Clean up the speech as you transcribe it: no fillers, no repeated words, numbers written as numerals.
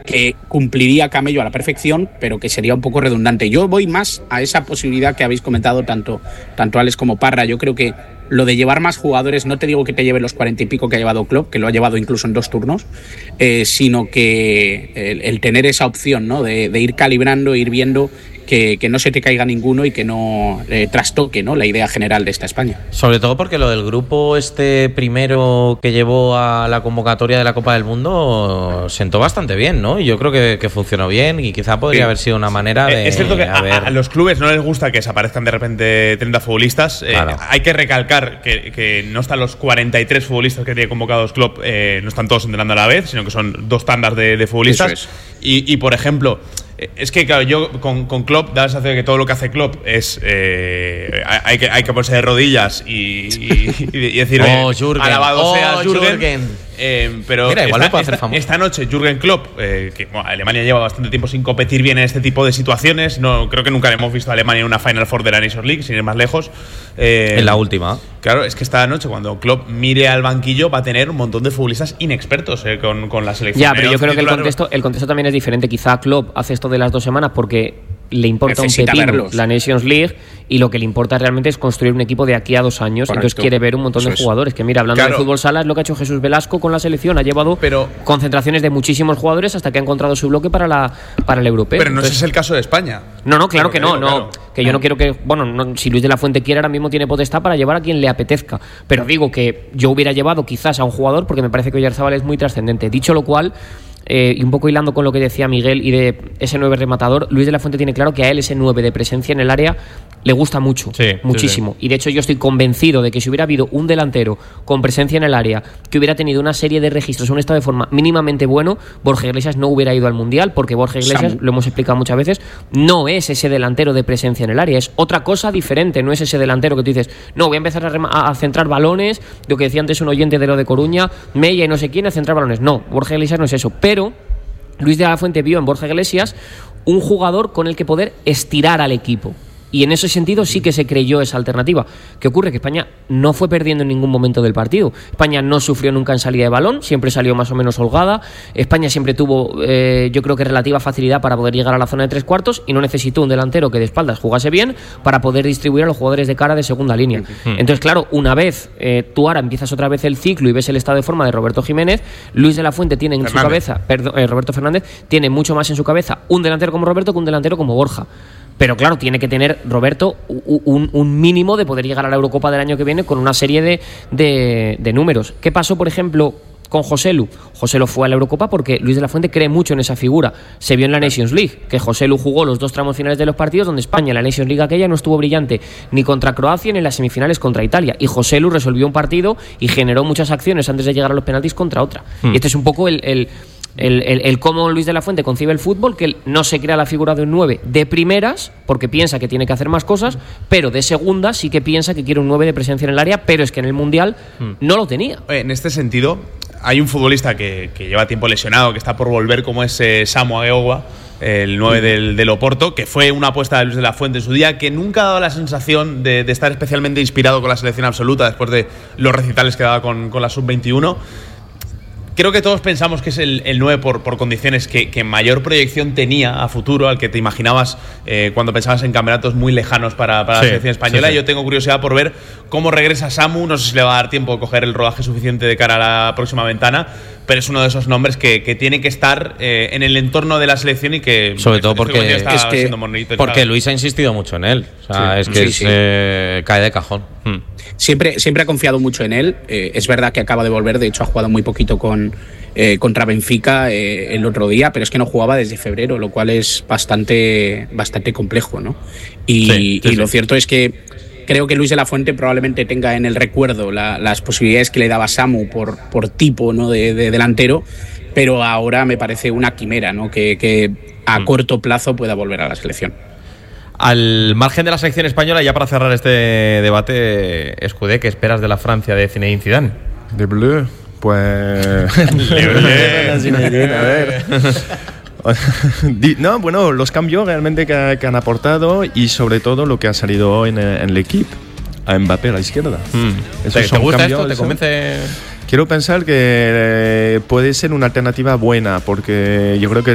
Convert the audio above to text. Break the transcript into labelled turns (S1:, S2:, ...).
S1: que cumpliría Camello a la perfección, pero que sería un poco redundante. Yo voy más a esa posibilidad que habéis comentado tanto Alex como Parra. Yo creo que lo de llevar más jugadores, no te digo que te lleve los 40 y pico que ha llevado Klopp, que lo ha llevado incluso en 2 turnos, sino que el tener esa opción, ¿no? de ir calibrando, ir viendo que no se te caiga ninguno y que no trastoque, ¿no? la idea general de esta España.
S2: Sobre todo porque lo del grupo primero que llevó a la convocatoria de la Copa del Mundo sentó bastante bien, ¿no? Y yo creo que funcionó bien y quizá podría haber sido una manera de...
S3: Es cierto que a los clubes no les gusta que desaparezcan de repente 30 futbolistas. Claro. Hay que recalcar que no están los 43 futbolistas que tiene convocados Klopp, no están todos entrenando a la vez, sino que son 2 tandas de futbolistas. Eso es. Y por ejemplo... Es que, claro, yo con Klopp da la sensación de que todo lo que hace Klopp es hay que ponerse de rodillas y decir alabado sea Jürgen. Pero
S2: mira, igual lo puede hacer famoso.
S3: Esta noche Jürgen Klopp, que Alemania lleva bastante tiempo sin competir bien en este tipo de situaciones. No, creo que nunca hemos visto a Alemania en una Final Four de la Nations League, sin ir más lejos.
S2: En la última.
S3: Claro, es que esta noche cuando Klopp mire al banquillo va a tener un montón de futbolistas inexpertos con la selección.
S4: Ya, pero yo creo que el contexto también es diferente. Quizá Klopp hace esto de las 2 semanas porque le importa un pepino la Nations League y lo que le importa realmente es construir un equipo de aquí a 2 años. Correcto. Entonces quiere ver un montón de jugadores. Que mira, hablando de fútbol sala, es lo que ha hecho Jesús Velasco con la selección. Ha llevado concentraciones de muchísimos jugadores hasta que ha encontrado su bloque para el europeo.
S3: Pero no ese es el caso de España.
S4: No, claro que no. Claro. Que yo no quiero que... Bueno, si Luis de la Fuente quiere, ahora mismo tiene potestad para llevar a quien le apetezca. Pero digo que yo hubiera llevado quizás a un jugador porque me parece que Oyarzabal es muy trascendente. Dicho lo cual... y un poco hilando con lo que decía Miguel y de ese 9 rematador, Luis de la Fuente tiene claro que a él ese 9 de presencia en el área le gusta mucho, muchísimo. Sí. Y de hecho yo estoy convencido de que si hubiera habido un delantero con presencia en el área que hubiera tenido una serie de registros, un estado de forma mínimamente bueno, Borja Iglesias no hubiera ido al Mundial, porque Borja Iglesias, lo hemos explicado muchas veces, no es ese delantero de presencia en el área, es otra cosa diferente, no es ese delantero que tú dices, no, voy a empezar a centrar balones, lo que decía antes un oyente de lo de Coruña, Mella y no sé quién, a centrar balones. No, Borja Iglesias no es eso, pero Luis de la Fuente vio en Borja Iglesias un jugador con el que poder estirar al equipo. Y en ese sentido sí que se creyó esa alternativa. ¿Qué ocurre? Que España no fue perdiendo en ningún momento del partido. España no sufrió nunca en salida de balón, siempre salió más o menos holgada. España siempre tuvo, yo creo que relativa facilidad para poder llegar a la zona de 3/4 y no necesitó un delantero que de espaldas jugase bien para poder distribuir a los jugadores de cara de segunda línea. Entonces, claro, una vez tú ahora empiezas otra vez el ciclo y ves el estado de forma de Roberto Jiménez, Luis de la Fuente tiene en su cabeza, Roberto Fernández tiene mucho más en su cabeza un delantero como Roberto que un delantero como Borja. Pero claro, tiene que tener Roberto un mínimo de poder llegar a la Eurocopa del año que viene con una serie de números. ¿Qué pasó, por ejemplo, con Joselu? Joselu fue a la Eurocopa porque Luis de la Fuente cree mucho en esa figura. Se vio en la Nations League, que Joselu jugó los 2 tramos finales de los partidos donde España en la Nations League aquella no estuvo brillante ni contra Croacia ni en las semifinales contra Italia. Y Joselu resolvió un partido y generó muchas acciones antes de llegar a los penaltis contra otra. Y este es un poco el cómo Luis de la Fuente concibe el fútbol, que él no se crea la figura de un 9 de primeras, porque piensa que tiene que hacer más cosas, pero de segunda sí que piensa que quiere un 9 de presencia en el área, pero es que en el Mundial no lo tenía.
S3: En este sentido, hay un futbolista que lleva tiempo lesionado, que está por volver, como es Samu Agueogua, el 9 del Oporto, que fue una apuesta de Luis de la Fuente en su día, que nunca ha dado la sensación de estar especialmente inspirado con la selección absoluta después de los recitales que daba con la Sub-21. Creo que todos pensamos que es el 9 por condiciones que mayor proyección tenía a futuro, al que te imaginabas cuando pensabas en campeonatos muy lejanos para la selección española. Sí. Yo tengo curiosidad por ver cómo regresa Samu. No sé si le va a dar tiempo a coger el rodaje suficiente de cara a la próxima ventana, pero es uno de esos nombres que tiene que estar en el entorno de la selección y que...
S2: Sobre todo porque Luis ha insistido mucho en él. O sea, es que cae de cajón.
S1: Siempre ha confiado mucho en él. Es verdad que acaba de volver, de hecho ha jugado muy poquito contra Benfica el otro día, pero es que no jugaba desde febrero, lo cual es bastante complejo, ¿no? Y lo cierto es que creo que Luis de la Fuente probablemente tenga en el recuerdo las posibilidades que le daba Samu por tipo, ¿no? de delantero, pero ahora me parece una quimera, ¿no? que a corto plazo pueda volver a la selección.
S2: Al margen de la selección española, ya para cerrar este debate, Escudé, ¿qué esperas de la Francia de Zinedine Zidane?
S5: De Bleu, pues... a ver... No, bueno, los cambios realmente que han aportado y sobre todo lo que ha salido hoy en el equipo, a Mbappé a la izquierda.
S2: ¿Te gusta esto? ¿Te convence?
S5: Quiero pensar que puede ser una alternativa buena, porque yo creo que